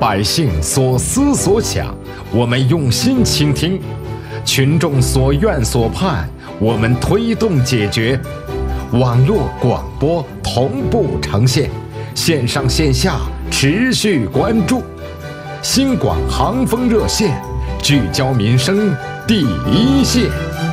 百姓所思所想，我们用心倾听；群众所愿所盼，我们推动解决。网络广播同步呈现，线上线下持续关注。新广航风热线，聚焦民生第一线。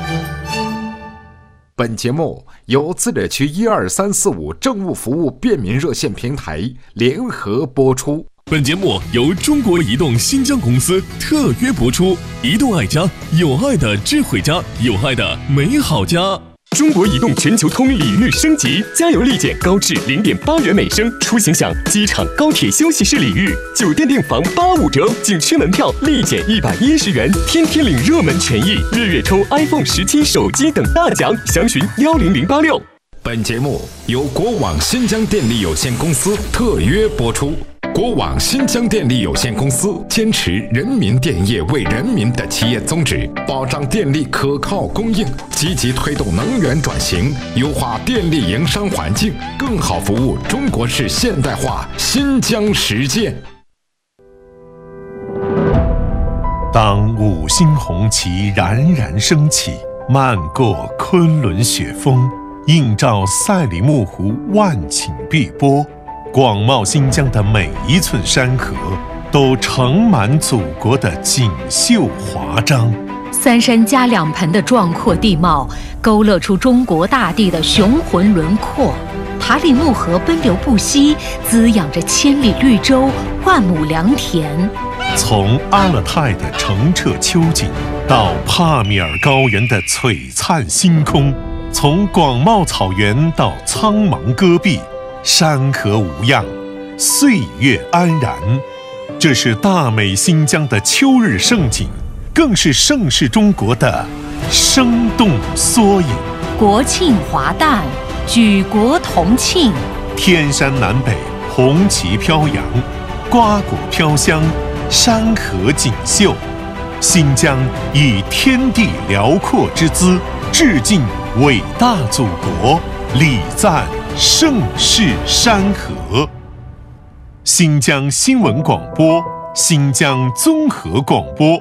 本节目由自治区12345政务服务便民热线平台联合播出。 本节目由中国移动新疆公司特约播出。移动爱家，有爱的智慧家，有爱的美好家。 中国移动全球通礼遇升级，加油立减高至0.8元每升，出行享机场、高铁休息室礼遇，酒店订房85折，景区门票立减110元，天天领热门权益，日月抽 iPhone 17手机等大奖，详询10086。 本节目由国网新疆电力有限公司特约播出。国网新疆电力有限公司坚持人民电业为人民的企业宗旨，保障电力可靠供应，积极推动能源转型，优化电力营商环境，更好服务中国式现代化新疆实践。 当五星红旗冉冉升起，漫过昆仑雪峰，映照赛里木湖万顷碧波，广袤新疆的每一寸山河都盛满祖国的锦绣华章。 三山加两盆的壮阔地貌，勾勒出中国大地的雄浑轮廓。塔里木河奔流不息，滋养着千里绿洲，万亩良田。 从阿勒泰的澄澈秋景，到帕米尔高原的璀璨星空，从广袤草原到苍茫戈壁，山河无恙，岁月安然。这是大美新疆的秋日盛景，更是盛世中国的生动缩影。 国庆华诞，举国同庆。 天山南北，红旗飘扬，瓜果飘香，山河锦绣。新疆以天地辽阔之姿，致敬伟大祖国，礼赞盛世山河。新疆新闻广播，新疆综合广播。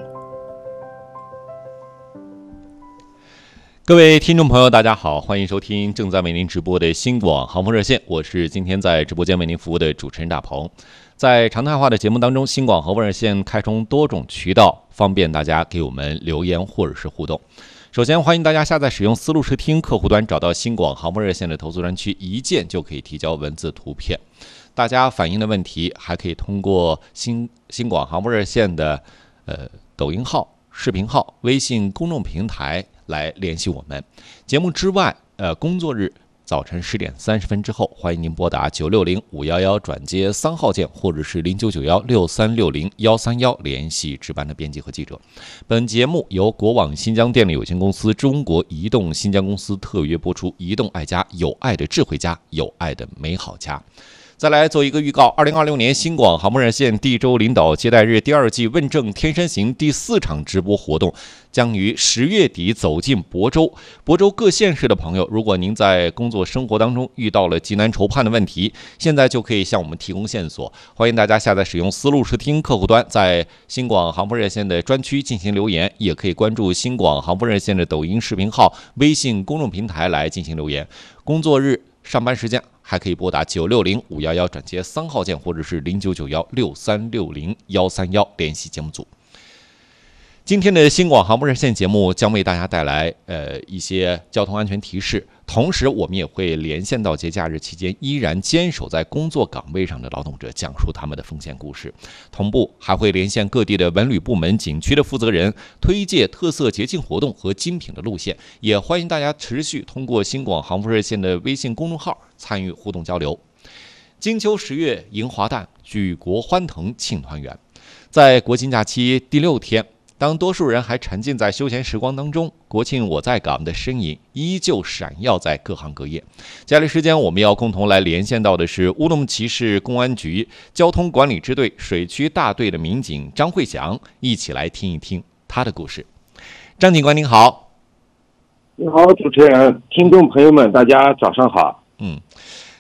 各位听众朋友大家好，欢迎收听正在为您直播的新广航风热线，我是今天在直播间为您服务的主持人大鹏。在常态化的节目当中，新广航风热线开通多种渠道，方便大家给我们留言或者是互动。首先欢迎大家下载使用思路视听客户端，找到新广航风热线的投诉专区，一键就可以提交文字图片。大家反映的问题还可以通过新广航风热线的抖音号、视频号、微信公众平台来联系我们。节目之外，工作日早晨10点30分之后，欢迎您拨打960-511转接3号键，或者是0991-6360-131联系值班的编辑和记者。本节目由国网新疆电力有限公司、中国移动新疆公司特约播出。移动爱家，有爱的智慧家，有爱的美好家。再来做一个预告，2026年新广航风热线第周领导接待日第2季问政天山行第4场直播活动将于10月底走进亳州。亳州各县市的朋友，如果您在工作生活当中遇到了急难愁盼的问题，现在就可以向我们提供线索。欢迎大家下载使用思路视听客户端，在新广航风热线的专区进行留言，也可以关注新广航风热线的抖音视频号、微信公众平台来进行留言。工作日上班时间还可以拨打960-511转接3号键，或者是0991-6360-131联系节目组。今天的新广航风热线节目将为大家带来一些交通安全提示，同时我们也会连线到节假日期间依然坚守在工作岗位上的劳动者，讲述他们的奉献故事。同步还会连线各地的文旅部门、景区的负责人，推介特色节庆活动和精品的路线。也欢迎大家持续通过新广航风热线的微信公众号参与互动交流。金秋10月迎华诞，举国欢腾庆团圆。在国庆假期第6天，当多数人还沉浸在休闲时光当中，国庆我在岗的身影依旧闪耀在各行各业。接下来时间我们要共同来连线到的是乌鲁木齐市公安局交通管理支队水区大队的民警张慧祥，一起来听一听他的故事。张警官您好。 你好，主持人，听众朋友们大家早上好。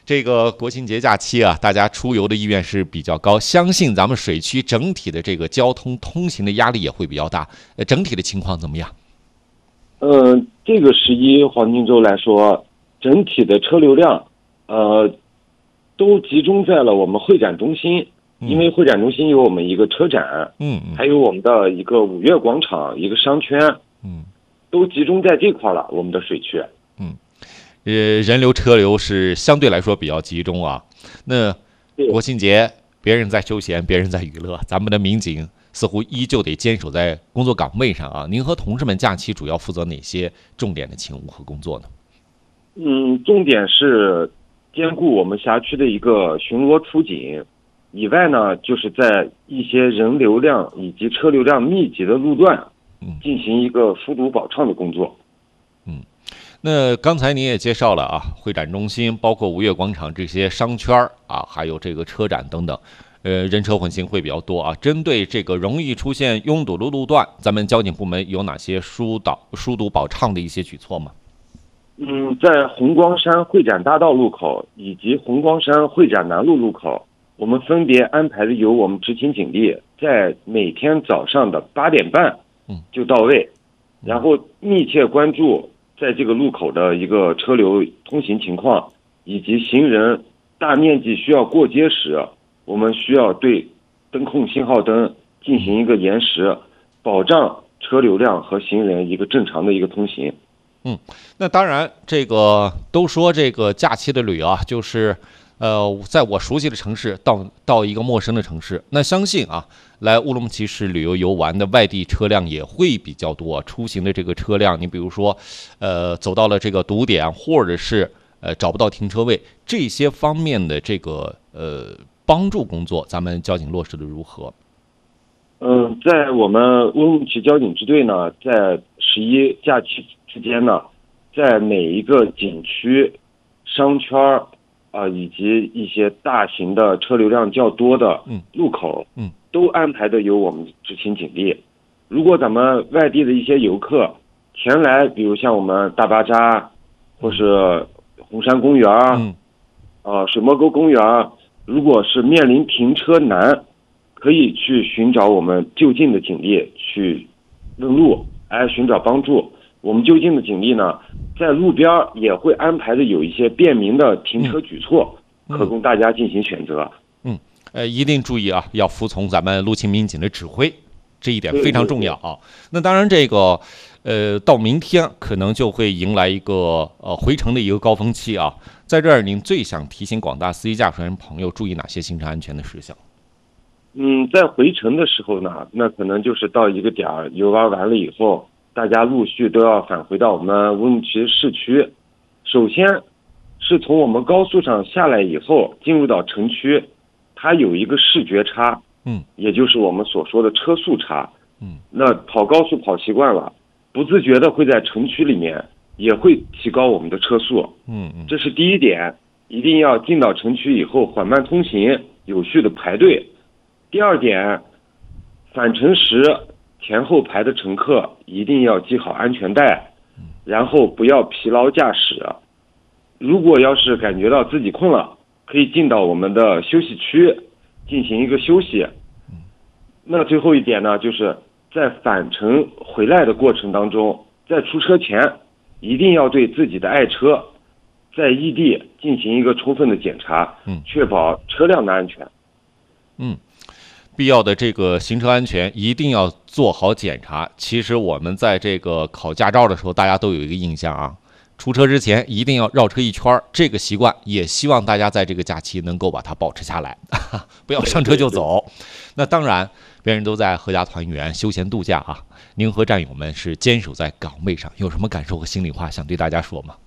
这个国庆节假期啊，大家出游的意愿是比较高，相信咱们水区整体的这个交通通行的压力也会比较大。整体的情况怎么样？ 这个11黄金周来说，整体的车流量，都集中在了我们会展中心，因为会展中心有我们一个车展，还有我们的一个五月广场一个商圈，都集中在这块了，我们的水区。 人流车流是相对来说比较集中啊。那国庆节别人在休闲，别人在娱乐，咱们的民警似乎依旧得坚守在工作岗位上啊。您和同事们假期主要负责哪些重点的勤务和工作呢？ 重点是兼顾我们辖区的一个巡逻出警，以外呢，就是在一些人流量以及车流量密集的路段，进行一个疏堵保畅的工作。 那刚才您也介绍了啊，会展中心包括五月广场这些商圈啊，还有这个车展等等，人车混行会比较多啊。针对这个容易出现拥堵的路段，咱们交警部门有哪些疏堵保畅的一些举措吗？ 在红光山会展大道路口以及红光山会展南路路口，我们分别安排的由我们执勤警力在每天早上的8点半就到位，然后密切关注在这个路口的一个车流通行情况，以及行人大面积需要过街时，我们需要对灯控信号灯进行一个延时，保障车流量和行人一个正常的一个通行。 那当然，这个都说这个假期的旅游啊，就是在我熟悉的城市到一个陌生的城市，那相信啊，来乌鲁木齐市旅游游玩的外地车辆也会比较多，出行的这个车辆，你比如说，走到了这个堵点，或者是找不到停车位，这些方面的这个帮助工作，咱们交警落实的如何？ 在我们乌鲁木齐交警支队呢，在11假期之间呢，在每一个景区、商圈以及一些大型的车流量较多的路口，都安排的有我们执勤警力。如果咱们外地的一些游客前来，比如像我们大巴扎，或是红山公园，水墨沟公园，如果是面临停车难，可以去寻找我们就近的警力去问路，寻找帮助。我们就近的警力呢，在路边也会安排的有一些便民的停车举措，可供大家进行选择。 一定注意啊，要服从咱们路勤民警的指挥，这一点非常重要啊。那当然，这个到明天可能就会迎来一个回程的一个高峰期啊。在这儿，您最想提醒广大司机驾驶员朋友注意哪些行车安全的事项？ 在回程的时候呢，那可能就是到一个点儿游玩完了以后，大家陆续都要返回到我们乌鲁木齐市区。首先是从我们高速上下来以后，进入到城区，它有一个视觉差，也就是我们所说的车速差。那跑高速跑习惯了，不自觉的会在城区里面也会提高我们的车速。这是第一点，一定要进到城区以后缓慢通行，有序的排队。第二点，返程时前后排的乘客一定要系好安全带，然后不要疲劳驾驶。如果要是感觉到自己困了，可以进到我们的休息区进行一个休息。那最后一点呢，就是在返程回来的过程当中，在出车前一定要对自己的爱车在异地进行一个充分的检查，确保车辆的安全。 必要的这个行车安全一定要做好检查。其实我们在这个考驾照的时候，大家都有一个印象啊，出车之前一定要绕车一圈，这个习惯也希望大家在这个假期能够把它保持下来，不要上车就走。那当然，别人都在阖家团圆、休闲度假啊，您和战友们是坚守在岗位上，有什么感受和心里话想对大家说吗？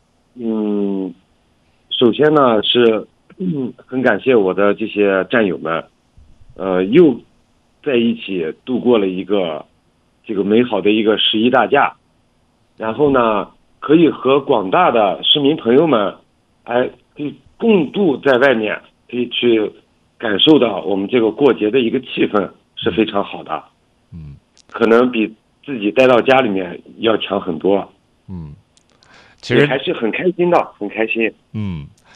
首先呢是很感谢我的这些战友们。又在一起度过了一个这个美好的一个11大假，然后呢，可以和广大的市民朋友们，可以共度在外面，可以去感受到我们这个过节的一个气氛是非常好的。可能比自己待到家里面要强很多。 其实还是很开心的，很开心。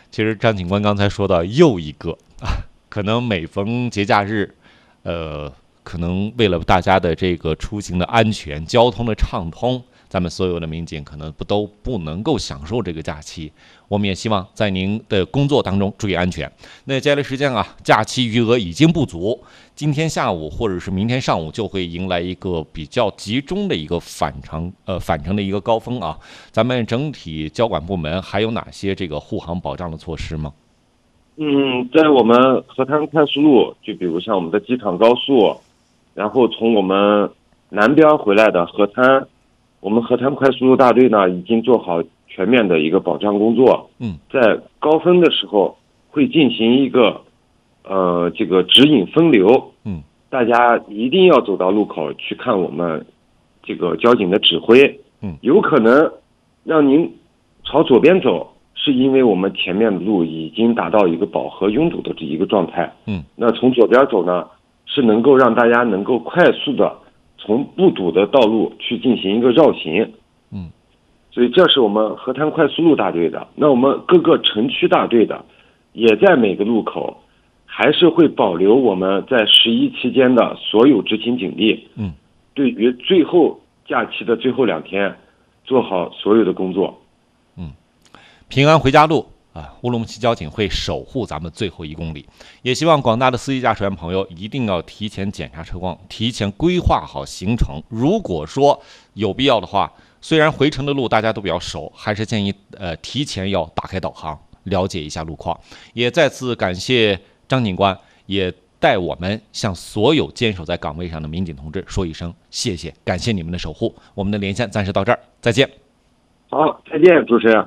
其实张警官刚才说到又一个啊，可能每逢节假日，可能为了大家的这个出行的安全、交通的畅通，咱们所有的民警可能都不能够享受这个假期。我们也希望在您的工作当中注意安全。那接下来时间啊，假期余额已经不足，今天下午或者是明天上午就会迎来一个比较集中的一个返程的一个高峰啊。咱们整体交管部门还有哪些这个护航保障的措施吗？ 在我们河滩快速路，就比如像我们的机场高速，然后从我们南边回来的河滩，我们河滩快速路大队呢已经做好全面的一个保障工作。在高峰的时候会进行一个这个指引分流。大家一定要走到路口去看我们这个交警的指挥。有可能让您朝左边走，是因为我们前面的路已经达到一个饱和拥堵的这一个状态。那从左边走呢，是能够让大家能够快速的从不堵的道路去进行一个绕行。所以这是我们河滩快速路大队的。那我们各个城区大队的也在每个路口还是会保留我们在11期间的所有执勤警力。对于最后假期的最后2天做好所有的工作。 平安回家路啊，乌鲁木齐交警会守护咱们最后1公里。也希望广大的司机驾驶员朋友一定要提前检查车况，提前规划好行程。如果说有必要的话，虽然回程的路大家都比较熟，还是建议提前要打开导航，了解一下路况。也再次感谢张警官，也代我们向所有坚守在岗位上的民警同志说一声谢谢，感谢你们的守护。我们的连线暂时到这儿，再见。 好，再见，主持人。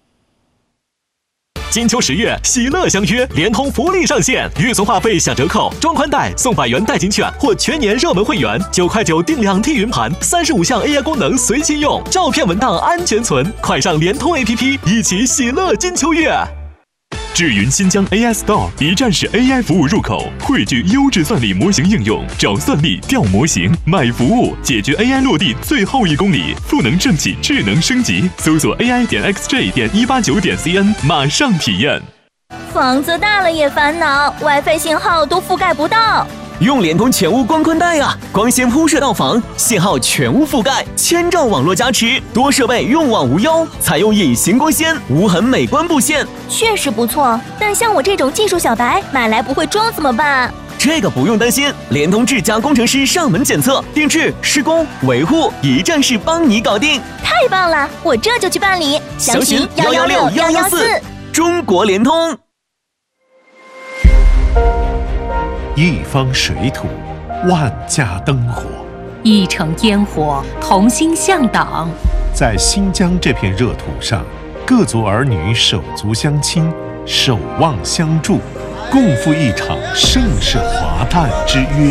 金秋10月，喜乐相约，联通福利上线，预存话费享折扣，装宽带送100元代金券或全年热门会员，9块9订2T 云盘，35项 AI 功能随心用，照片文档安全存，快上联通 APP， 一起喜乐金秋月。智云新疆 AI Store 一站式 AI 服务入口，汇聚优质算力模型应用，找算力，调模型，买服务，解决 AI 落地最后1公里，赋能政企智能升级。搜索 AI.xj.189.cn， 马上体验。 房子大了也烦恼 ，WiFi 信号都覆盖不到。 用联通全屋光宽带啊，光纤铺设到房，信号全屋覆盖，1000兆网络加持，多设备用网无忧，采用隐形光纤，无痕美观布线， 确实不错。但像我这种技术小白，买来不会装怎么办？ 这个不用担心，联通智家工程师上门检测、定制、施工、维护，一站式帮你搞定。 太棒了，我这就去办理。详询116-114。 中国联通。 一方水土，万家灯火； 一城烟火，同心向党。 在新疆这片热土上，各族儿女手足相亲，守望相助，共赴一场盛世华诞之约。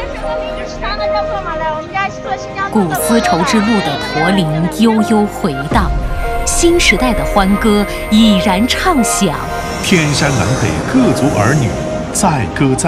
古丝绸之路的驼铃悠悠回荡，新时代的欢歌已然唱响。 天山南北各族儿女载歌载